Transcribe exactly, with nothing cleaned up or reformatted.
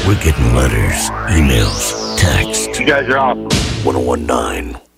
We're getting letters, emails, texts. You guys are awesome. ten nineteen